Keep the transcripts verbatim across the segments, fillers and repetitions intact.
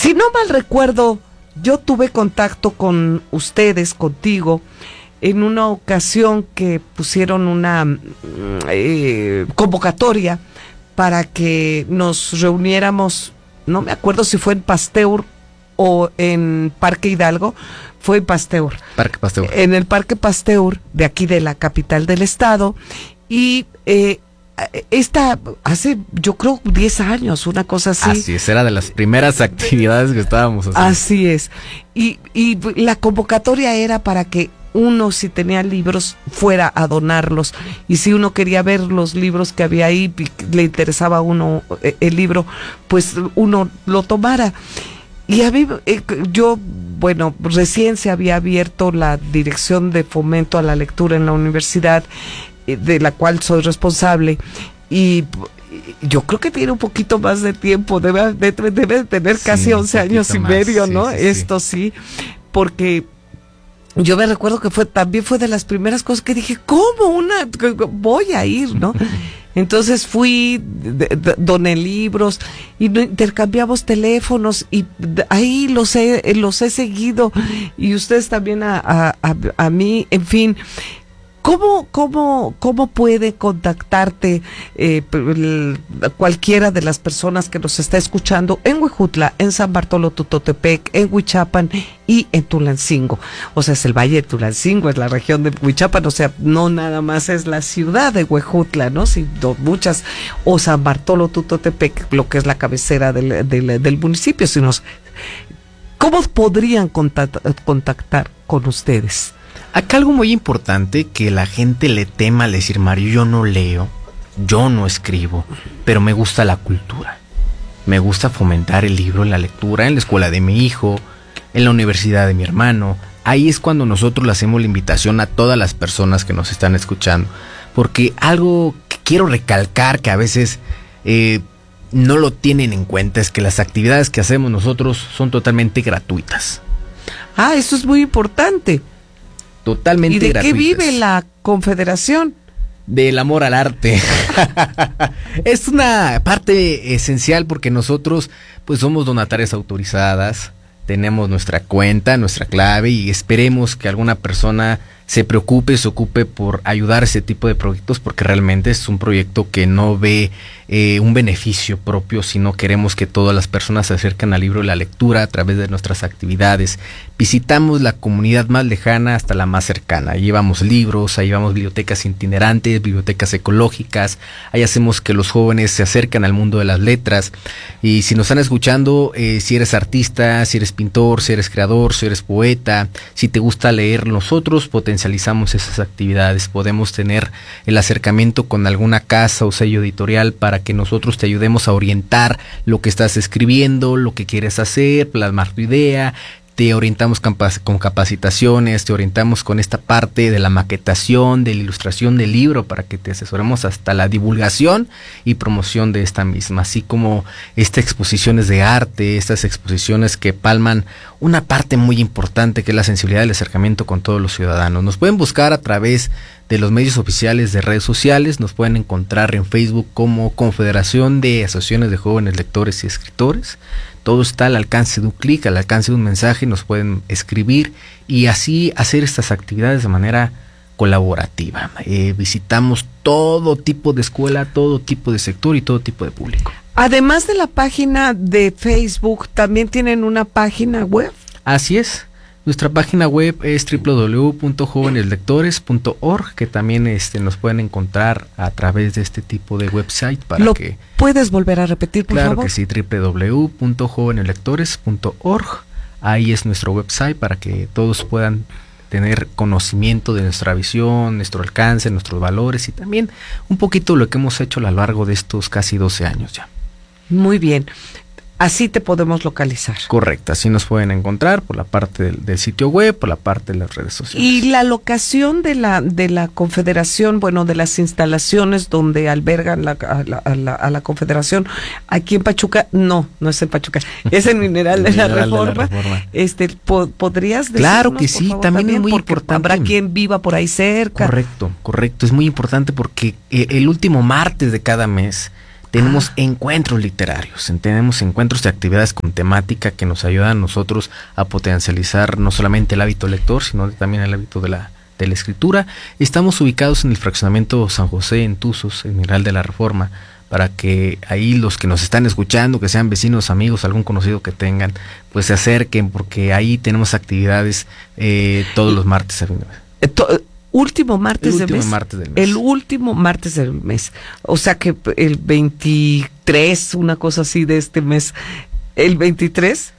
si no mal recuerdo, yo tuve contacto con ustedes, contigo, en una ocasión que pusieron una eh, convocatoria para que nos reuniéramos, no me acuerdo si fue en Pasteur o en Parque Hidalgo, fue en Pasteur. Parque Pasteur. En el Parque Pasteur, de aquí de la capital del estado, y eh, esta, hace yo creo diez años, una cosa así. Así es, era de las primeras actividades que estábamos haciendo. Así es, y, y la convocatoria era para que uno, si tenía libros, fuera a donarlos, y si uno quería ver los libros que había ahí, le interesaba a uno el libro, pues uno lo tomara. Y a mí, eh, yo, bueno, recién se había abierto la Dirección de Fomento a la Lectura en la universidad, eh, de la cual soy responsable, y yo creo que tiene un poquito más de tiempo, debe, debe, debe tener casi sí, once años y más, medio, sí, ¿no? Sí, Esto sí, sí porque yo me recuerdo que fue también fue de las primeras cosas que dije, ¿cómo una? Voy a ir, ¿no? Entonces fui, de, de, doné libros y intercambiamos teléfonos y ahí los he, los he seguido y ustedes también a, a, a, a mí, en fin. ¿Cómo, cómo, cómo puede contactarte eh, cualquiera de las personas que nos está escuchando en Huejutla, en San Bartolo Tutotepec, en Huichapan y en Tulancingo? O sea, es el Valle de Tulancingo, es la región de Huichapan, o sea, no nada más es la ciudad de Huejutla, ¿no? Sino muchas, o San Bartolo Tutotepec, lo que es la cabecera del, del, del municipio, sino, ¿cómo podrían contactar, contactar con ustedes? Acá algo muy importante que la gente le tema al decir, Mario, yo no leo, yo no escribo, pero me gusta la cultura. Me gusta fomentar el libro, la lectura en la escuela de mi hijo, en la universidad de mi hermano. Ahí es cuando nosotros le hacemos la invitación a todas las personas que nos están escuchando. Porque algo que quiero recalcar que a veces eh, no lo tienen en cuenta es que las actividades que hacemos nosotros son totalmente gratuitas. Ah, eso es muy importante. Totalmente gratuitas. ¿Y de gratuitas. Qué vive la Confederación? Del amor al arte. Es una parte esencial porque nosotros pues somos donatarias autorizadas, tenemos nuestra cuenta, nuestra clave y esperemos que alguna persona se preocupe, se ocupe por ayudar a ese tipo de proyectos porque realmente es un proyecto que no ve eh, un beneficio propio, sino queremos que todas las personas se acerquen al libro y la lectura a través de nuestras actividades. Visitamos la comunidad más lejana hasta la más cercana. Ahí llevamos libros, ahí llevamos bibliotecas itinerantes, bibliotecas ecológicas, ahí hacemos que los jóvenes se acerquen al mundo de las letras. Y si nos están escuchando, eh, si eres artista, si eres pintor, si eres creador, si eres poeta, si te gusta leer, nosotros potencializamos esas actividades. Podemos tener el acercamiento con alguna casa o sello editorial para que nosotros te ayudemos a orientar lo que estás escribiendo, lo que quieres hacer, plasmar tu idea. Te orientamos con capacitaciones, te orientamos con esta parte de la maquetación, de la ilustración del libro para que te asesoremos hasta la divulgación y promoción de esta misma, así como estas exposiciones de arte, estas exposiciones que palman una parte muy importante que es la sensibilidad del acercamiento con todos los ciudadanos. Nos pueden buscar a través de los medios oficiales de redes sociales, nos pueden encontrar en Facebook como Confederación de Asociaciones de Jóvenes Lectores y Escritores. Todo está al alcance de un clic, al alcance de un mensaje, nos pueden escribir y así hacer estas actividades de manera colaborativa. Eh, visitamos todo tipo de escuela, todo tipo de sector y todo tipo de público. Además de la página de Facebook, ¿también tienen una página web? Así es. Nuestra página web es doble u doble u doble u punto jóvenes lectores punto org, que también este, nos pueden encontrar a través de este tipo de website. Para ¿Lo que puedes volver a repetir, por claro favor? Claro que sí, doble u doble u doble u punto jóvenes lectores punto org. Ahí es nuestro website para que todos puedan tener conocimiento de nuestra visión, nuestro alcance, nuestros valores y también un poquito lo que hemos hecho a lo largo de estos casi doce años ya. Muy bien. Así te podemos localizar. Correcto, así nos pueden encontrar por la parte del, del sitio web, por la parte de las redes sociales. Y la locación de la de la Confederación, bueno, de las instalaciones donde albergan la, a, la, a, la, a la Confederación, aquí en Pachuca, no, no es en Pachuca, es en Mineral, de, la Mineral Reforma. de la Reforma. Este, po, ¿podrías decirnos? Claro que sí, favor, también, también es muy importante. Habrá quien viva por ahí cerca. Correcto, correcto, es muy importante porque eh, el último martes de cada mes tenemos Ah. encuentros literarios, tenemos encuentros de actividades con temática que nos ayudan a nosotros a potencializar no solamente el hábito lector, sino también el hábito de la, de la escritura. Estamos ubicados en el fraccionamiento San José, en Tuzos, en Mineral de la Reforma, para que ahí los que nos están escuchando, que sean vecinos, amigos, algún conocido que tengan, pues se acerquen, porque ahí tenemos actividades eh, todos los martes a fin de mes. Eh, to- Último martes, El de último mes. martes del mes. El último martes del mes. O sea que el veintitrés, una cosa así de este mes. ¿El veintitrés?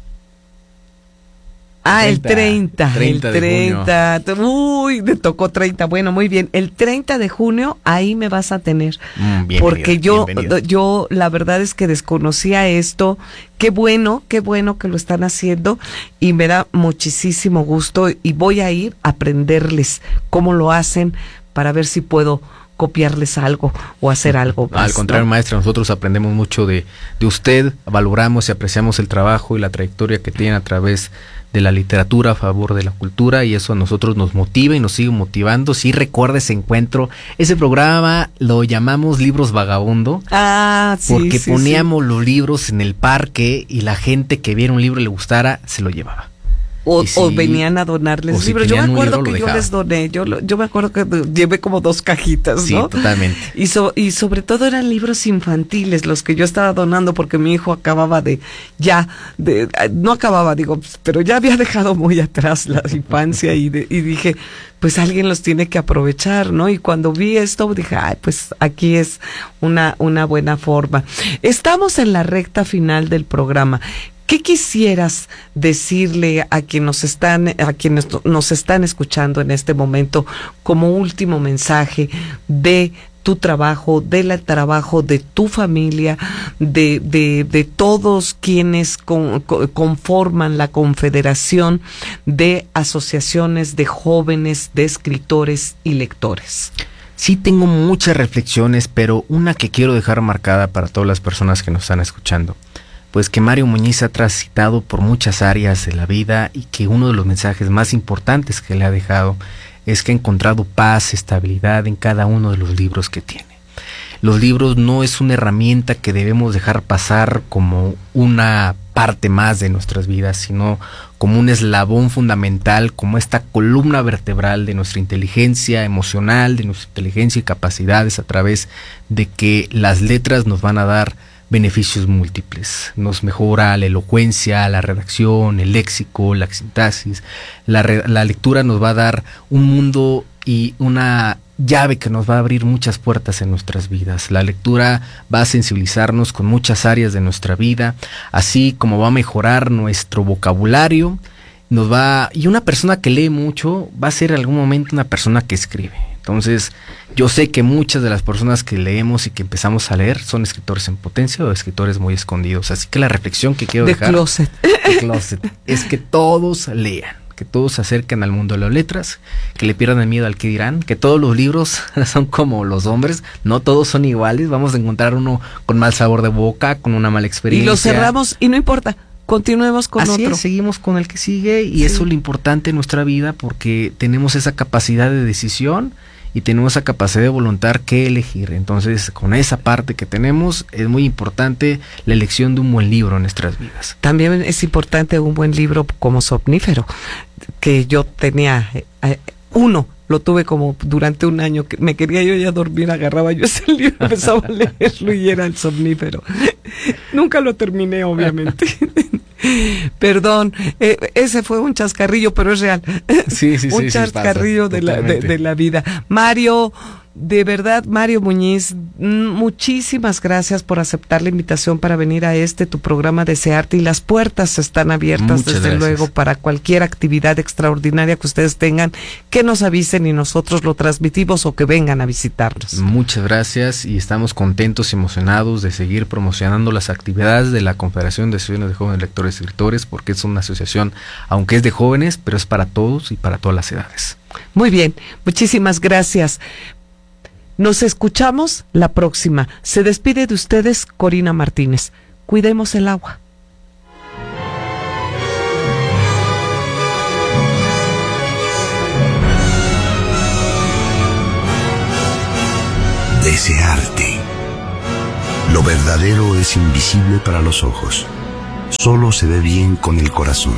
Ah, el treinta. treinta el de treinta. Uy, me tocó treinta. Bueno, muy bien. El treinta de junio, ahí me vas a tener. Mm, bienvenida, porque yo, bienvenida. yo, la verdad es que desconocía esto. Qué bueno, qué bueno que lo están haciendo y me da muchísimo gusto y voy a ir a aprenderles cómo lo hacen para ver si puedo copiarles algo o hacer algo más. Al contrario, ¿no? maestra, nosotros aprendemos mucho de, de usted, valoramos y apreciamos el trabajo y la trayectoria que tiene a través de la literatura a favor de la cultura, y eso a nosotros nos motiva y nos sigue motivando. Sí, recuerda ese encuentro, ese programa lo llamamos Libros Vagabundo, Ah, sí, porque sí, poníamos los libros en el parque y la gente que viera un libro y le gustara, se lo llevaba. O, Y si- o venían a donarles o si libros. Yo me tenían un acuerdo libro, lo que yo dejaban. les doné, yo, lo- yo me acuerdo que llevé como dos cajitas, Sí, ¿no? totalmente. Y, so- y sobre todo eran libros infantiles los que yo estaba donando porque mi hijo acababa de, ya, de, no acababa, digo, pero ya había dejado muy atrás la infancia y, de- y dije, pues alguien los tiene que aprovechar, ¿no? Y cuando vi esto dije, ay, pues aquí es una, una buena forma. Estamos en la recta final del programa. ¿Qué quisieras decirle a quienes nos están, a quienes nos están escuchando en este momento como último mensaje de tu trabajo, del trabajo de tu familia, de, de, de todos quienes con, con, conforman la Confederación de Asociaciones de Jóvenes, de Escritores y Lectores? Sí, tengo muchas reflexiones, pero una que quiero dejar marcada para todas las personas que nos están escuchando. Pues que Mario Muñiz ha transitado por muchas áreas de la vida y que uno de los mensajes más importantes que le ha dejado es que ha encontrado paz, estabilidad en cada uno de los libros que tiene. Los libros no es una herramienta que debemos dejar pasar como una parte más de nuestras vidas, sino como un eslabón fundamental, como esta columna vertebral de nuestra inteligencia emocional, de nuestra inteligencia y capacidades, a través de que las letras nos van a dar beneficios múltiples. Nos mejora la elocuencia, la redacción, el léxico, la sintaxis. La, re, la lectura nos va a dar un mundo y una llave que nos va a abrir muchas puertas en nuestras vidas. La lectura va a sensibilizarnos con muchas áreas de nuestra vida, así como va a mejorar nuestro vocabulario. Nos va, y una persona que lee mucho va a ser en algún momento una persona que escribe. Entonces, yo sé que muchas de las personas que leemos y que empezamos a leer son escritores en potencia o escritores muy escondidos. Así que la reflexión que quiero de dejar closet. de closet es que todos lean, que todos se acerquen al mundo de las letras, que le pierdan el miedo al que dirán, que todos los libros son como los hombres, no todos son iguales. Vamos a encontrar uno con mal sabor de boca, con una mala experiencia. Y lo cerramos y no importa. Continuemos con Así otro. es, seguimos con el que sigue y Sí. eso es lo importante en nuestra vida, porque tenemos esa capacidad de decisión y tenemos esa capacidad de voluntad que elegir. Entonces, con esa parte que tenemos, es muy importante la elección de un buen libro en nuestras vidas. También es importante un buen libro como Somnífero, que yo tenía eh, uno, lo tuve como durante un año, que me quería yo ya dormir, agarraba yo ese libro, empezaba a leerlo y era el Somnífero. Nunca lo terminé, obviamente. Perdón, eh, ese fue un chascarrillo, pero es real. Sí, sí, un sí, chascarrillo sí pasa, de, la, de, totalmente. de la vida. Mario, de verdad, Mario Muñiz, muchísimas gracias por aceptar la invitación para venir a este, tu programa Desearte, y las puertas están abiertas, Muchas desde gracias. luego, para cualquier actividad extraordinaria que ustedes tengan, que nos avisen y nosotros lo transmitimos o que vengan a visitarnos. Muchas gracias y estamos contentos y emocionados de seguir promocionando las actividades de la Confederación de Asociaciones de Jóvenes Lectores y Escritores, porque es una asociación, aunque es de jóvenes, pero es para todos y para todas las edades. Muy bien, muchísimas gracias. Nos escuchamos la próxima. Se despide de ustedes Corina Martínez. Cuidemos el agua. Desearte. Lo verdadero es invisible para los ojos. Solo se ve bien con el corazón.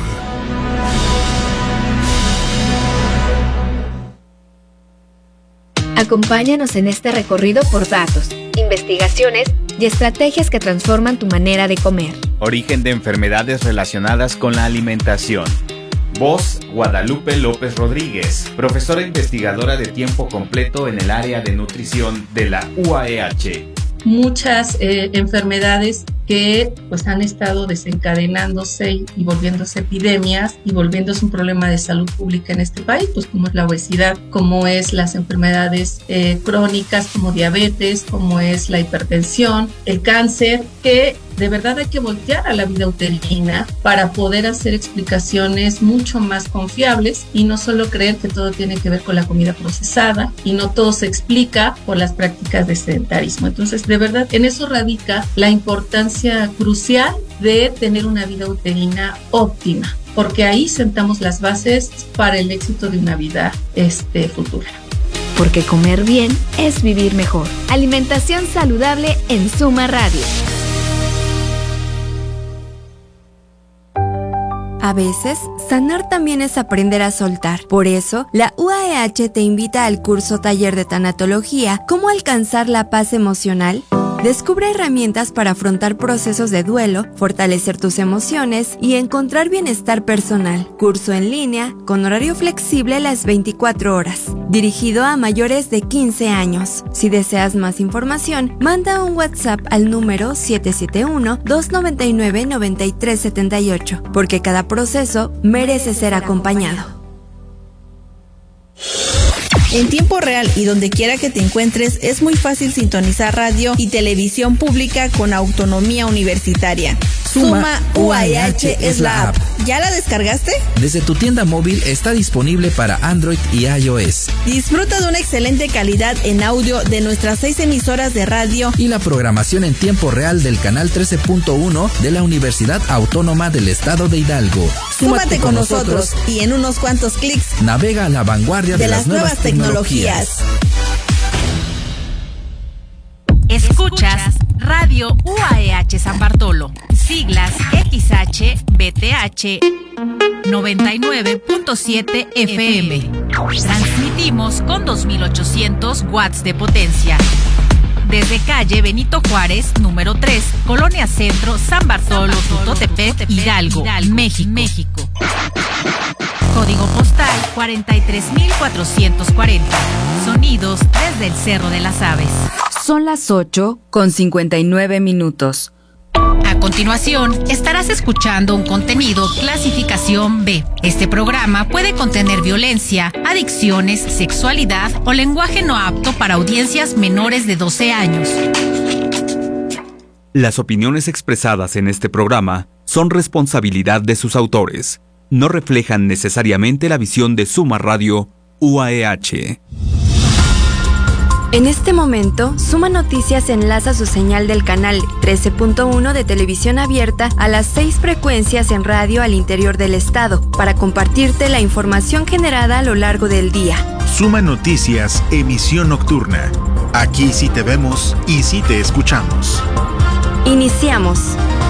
Acompáñanos en este recorrido por datos, investigaciones y estrategias que transforman tu manera de comer. Origen de enfermedades relacionadas con la alimentación. Voz, Guadalupe López Rodríguez, profesora investigadora de tiempo completo en el área de nutrición de la U A E H. Muchas eh, enfermedades que pues han estado desencadenándose y, y volviéndose epidemias y volviéndose un problema de salud pública en este país, pues como es la obesidad, como es las enfermedades eh, crónicas como diabetes, como es la hipertensión, el cáncer, que de verdad hay que voltear a la vida uterina para poder hacer explicaciones mucho más confiables y no solo creer que todo tiene que ver con la comida procesada y no todo se explica por las prácticas de sedentarismo. Entonces, de verdad, en eso radica la importancia crucial de tener una vida uterina óptima, porque ahí sentamos las bases para el éxito de una vida este, futura. Porque comer bien es vivir mejor. Alimentación saludable en Suma Radio. A veces, sanar también es aprender a soltar. Por eso, la U A E H te invita al curso Taller de Tanatología ¿Cómo alcanzar la paz emocional? Descubre herramientas para afrontar procesos de duelo, fortalecer tus emociones y encontrar bienestar personal. Curso en línea, con horario flexible las veinticuatro horas. Dirigido a mayores de quince años. Si deseas más información, manda un WhatsApp al número siete siete uno, dos nueve nueve, nueve tres siete ocho, porque cada proceso merece ser acompañado. En tiempo real y donde quiera que te encuentres, es muy fácil sintonizar radio y televisión pública con autonomía universitaria. Suma U A E H es la app. ¿Ya la descargaste? Desde tu tienda móvil está disponible para Android y iOS. Disfruta de una excelente calidad en audio de nuestras seis emisoras de radio y la programación en tiempo real del canal trece punto uno de la Universidad Autónoma del Estado de Hidalgo. Súmate, Súmate con nosotros y en unos cuantos clics navega a la vanguardia de, de las, las nuevas tecnologías. tecnologías. Escuchas Radio U A E H San Bartolo, siglas X H B T H noventa y nueve punto siete F M. Transmitimos con dos mil ochocientos watts de potencia. Desde calle Benito Juárez, número tres, Colonia Centro, San Bartolo, Tutotepec, Hidalgo, México. México. Código postal cuarenta y tres mil cuatrocientos cuarenta. Sonidos desde el Cerro de las Aves. Son las ocho con cincuenta y nueve minutos. A continuación, estarás escuchando un contenido clasificación B. Este programa puede contener violencia, adicciones, sexualidad o lenguaje no apto para audiencias menores de doce años. Las opiniones expresadas en este programa son responsabilidad de sus autores. No reflejan necesariamente la visión de Suma Radio U A E H. En este momento, Suma Noticias enlaza su señal del canal trece punto uno de televisión abierta a las seis frecuencias en radio al interior del estado para compartirte la información generada a lo largo del día. Suma Noticias, emisión nocturna. Aquí sí te vemos y sí te escuchamos. Iniciamos.